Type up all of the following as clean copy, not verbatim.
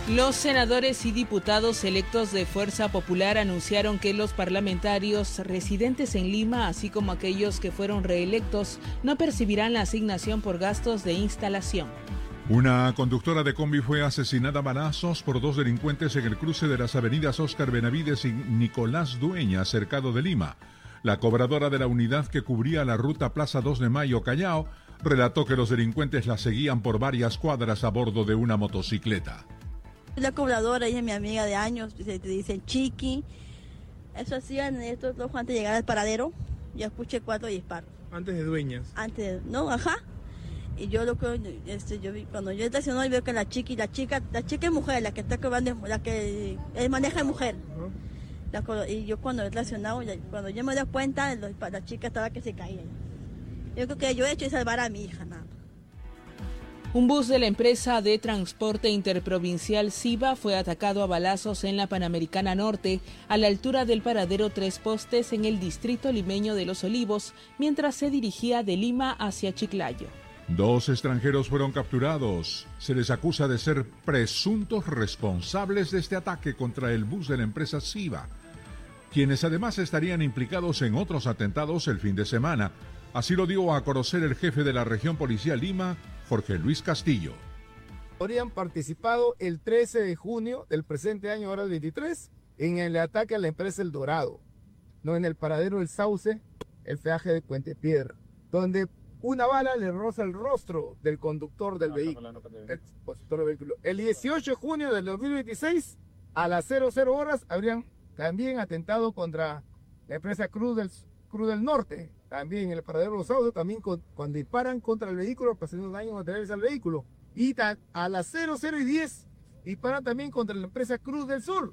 Los senadores y diputados electos de Fuerza Popular anunciaron que los parlamentarios residentes en Lima, así como aquellos que fueron reelectos, no percibirán la asignación por gastos de instalación. Una conductora de combi fue asesinada a balazos por dos delincuentes en el cruce de las avenidas Óscar Benavides y Nicolás Dueña, cercado de Lima. La cobradora de la unidad que cubría la ruta Plaza 2 de Mayo Callao relató que los delincuentes la seguían por varias cuadras a bordo de una motocicleta. La cobradora, ella es mi amiga de años, te dicen Chiqui. Eso hacían estos dos antes de llegar al paradero. Ya escuché 4 disparos. ¿Antes de Dueñas? Antes, no, ajá. Y yo lo que yo vi, cuando yo estacioné y veo que la chica es mujer, la que está cobrando, la que él maneja es mujer. Y yo cuando he estacionado, cuando yo me doy cuenta, la chica estaba que se caía. Yo creo que yo he hecho es salvar a mi hija, nada. Un bus de la empresa de transporte interprovincial Siva fue atacado a balazos en la Panamericana Norte, a la altura del paradero Tres Postes en el distrito limeño de Los Olivos, mientras se dirigía de Lima hacia Chiclayo. 2 extranjeros fueron capturados. Se les acusa de ser presuntos responsables de este ataque contra el bus de la empresa Siva, quienes además estarían implicados en otros atentados el fin de semana. Así lo dio a conocer el jefe de la región policial Lima, Jorge Luis Castillo. Habrían participado el 13 de junio del presente año, ahora el 23, en el ataque a la empresa El Dorado, no en el paradero del Sauce, el peaje de Puente Piedra, donde una bala le roza el rostro del conductor del vehículo. El 18 de junio del 2026, a las 00 horas, habrían también atentado contra la empresa Cruz del Norte, también en el paradero de Los Sauces, también cuando disparan contra el vehículo, pasando daños materiales al vehículo. Y a las 00:10 disparan también contra la empresa Cruz del Sur.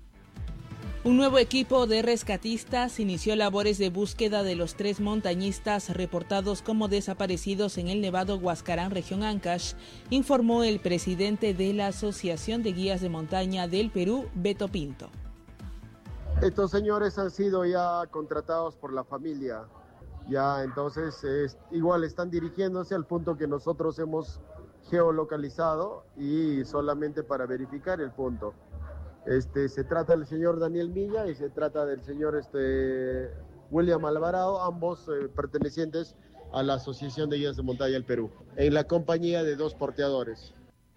Un nuevo equipo de rescatistas inició labores de búsqueda de los 3 montañistas reportados como desaparecidos en el Nevado Huascarán, región Ancash, informó el presidente de la Asociación de Guías de Montaña del Perú, Beto Pinto. Estos señores han sido ya contratados por la familia. Ya, entonces, igual están dirigiéndose al punto que nosotros hemos geolocalizado y solamente para verificar el punto. Se trata del señor Daniel Milla y se trata del señor William Alvarado, ambos pertenecientes a la Asociación de Guías de Montaña del Perú, en la compañía de 2 porteadores.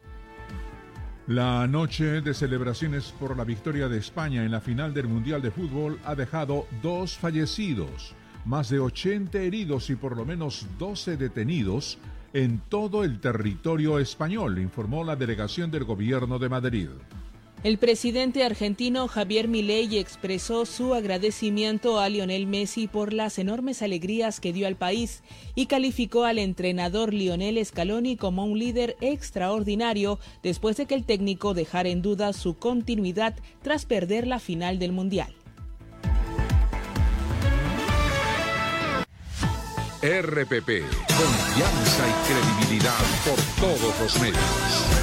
La noche de celebraciones por la victoria de España en la final del Mundial de Fútbol ha dejado 2 fallecidos, más de 80 heridos y por lo menos 12 detenidos en todo el territorio español, informó la delegación del gobierno de Madrid. El presidente argentino Javier Milei expresó su agradecimiento a Lionel Messi por las enormes alegrías que dio al país y calificó al entrenador Lionel Scaloni como un líder extraordinario después de que el técnico dejara en duda su continuidad tras perder la final del Mundial. RPP, confianza y credibilidad por todos los medios.